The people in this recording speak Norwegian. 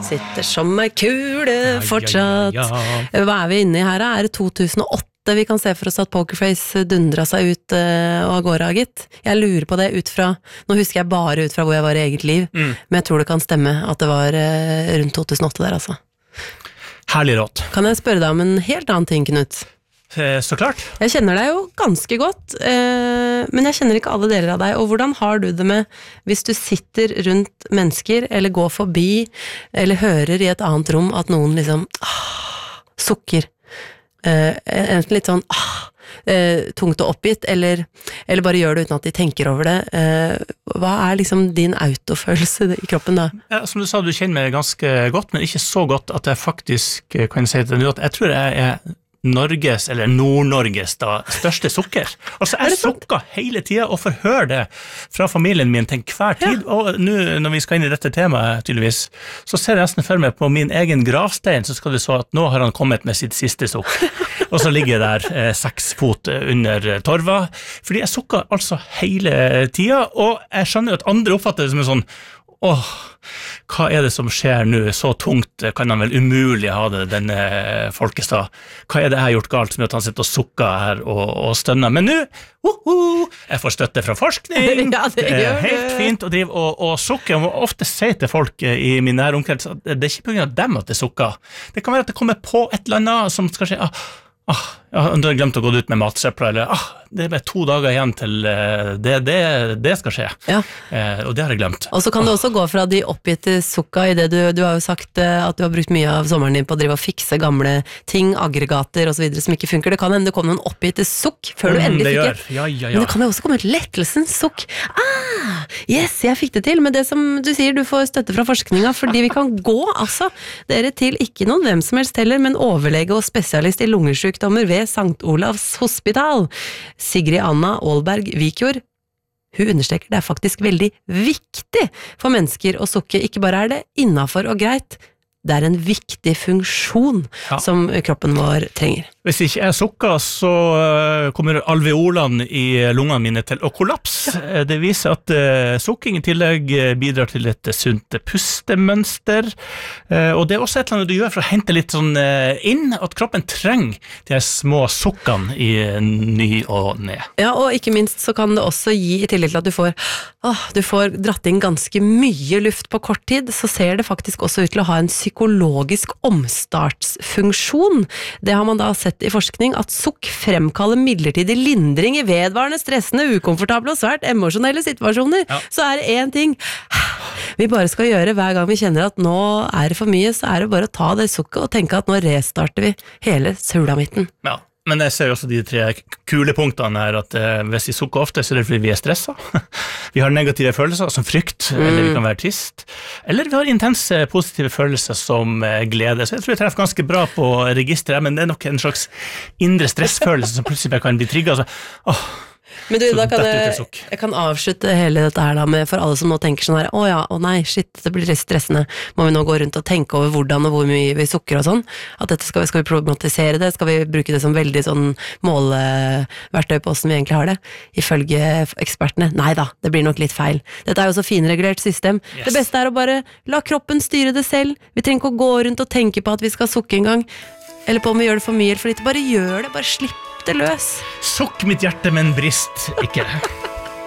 Sitter som en kule fortsatt. Hva vi inne I her? Det 2008 vi kan se for oss at Pokerface dundret seg ut og av gårde, gitt. Jeg lurer på det ut fra, nå husker jeg bare ut fra hvor jeg var I eget liv, men jeg tror det kan stemme at det var rundt 2008 der, altså. Herlig råd. Kan jeg spørre deg om en helt annen ting, Knut? Så klart. Jeg kjenner deg jo ganske godt, men jeg kjenner ikke alle deler av deg, og hvordan har du det med hvis du sitter rundt mennesker, eller går forbi, eller hører I et annet rom at noen liksom sukker, enten litt sånn tungt og oppgitt, eller bare gjør det uten at de tenker over det. Hva liksom din autofølelse I kroppen da? Ja, som du sa, du kjenner meg ganske godt, men ikke så godt at jeg faktisk kan si til deg at jeg tror jeg Norges, eller Nord-Norges da, største sukker. Altså, jeg sukker hele tiden, og får høre det fra familien min til hver tid, og nå, når vi skal inn I dette temaet, tydeligvis, så ser jeg nesten for meg på min egen gravstein, så skal det så at nå har han kommet med sitt siste sukk. Og så ligger jeg der 6 fot under torva, fordi jeg sukker altså hele tiden, og jeg skjønner at andre oppfatter det som en sånn, hva det som skjer nå? Så tungt kan han vel umulig ha det, denne Folkestad. Hva det jeg har gjort galt som at han sitter og sukker her og stønner? Men nå, jeg får støtte fra forskning. Ja, det helt fint å drive og sukke. Jeg må ofte si til folk I min nære omkrets at det ikke på grunn av dem at det sukker. Det kan være at det kommer på et eller annet som skal skje. Du har glemt å gå ut med matsøpla, eller det bare 2 dager igjen til det skal skje. Ja. Og det har jeg glemt. Og så kan du også gå fra de oppgitte sukka I det du har jo sagt at du har brukt mye av sommeren din på å drive og fikse gamle ting, aggregater og så videre som ikke funker. Det kan hende det kommer noen oppgitte sukk før du endelig fikk det. Ja. Men det kan jo også komme et lettelsens sukk. Yes, jeg fikk det til, men det som du sier, du får støtte fra forskninga, fordi vi kan gå, altså, dere til ikke noen hvem som helst heller, men overlege og spesialist I lungesykdommer ved Sankt Olavs Hospital. Sigrid Anna Aalberg Vikjord, hun understreker det faktisk veldig viktig for mennesker å sukke, ikke bare det innenfor og greit, det en viktig funksjon som kroppen vår trenger. Hvis ikke jeg sukker, så kommer alveolene I lungene mine til å kollapse. Det viser at sukking I tillegg bidrar til et sunt pustemønster, og det også et eller annet du gjør for å hente litt sånn inn, at kroppen trenger de små sukkene I ny og ned. Ja, og ikke minst så kan det også gi I tillegg til at du får dratt inn ganske mye luft på kort tid, så ser det faktisk også ut til å ha en psykologisk omstartsfunksjon. Det har man da sett I forskning, at sukk fremkaller midlertidig lindring I vedvarende, stressende, ukomfortable og svært emosjonelle situasjoner. Så det en ting vi bare skal gjøre hver gang vi kjenner at nå det for mye, så det bare å ta det sukket og tenke at nå restarter vi hele sulamitten. Ja. Men jeg ser jo også de 3 kule punktene her, at hvis vi sukker ofte, så det fordi vi stresset. Vi har negative følelser som frykt, eller vi kan være trist. Eller vi har intense positive følelser som glede. Så jeg tror jeg treffer ganske bra på registeret, men det nok en slags indre stressfølelse som plutselig bare kan bli trigget. Altså, Men du, da kan jeg kan avslutte hele dette her da med, for alle som nå tenker sånn her, nei, shit, det blir stressende, må vi nå gå rundt og tenke over hvordan og hvor mye vi sukker og sånn, at dette skal vi problematisere det, skal vi bruke det som veldig sånn måleverktøy på hvordan vi egentlig har det, ifølge ekspertene, nei da, det blir nok litt feil, dette jo så finregulert system, Det beste å bare la kroppen styre det selv, vi trenger ikke å gå rundt og tenke på at vi skal sukke en gang, eller på om vi gjør det for mye eller for lite, bare gjør det, bare slipp det løs. Sukk mitt hjerte, men brist ikke.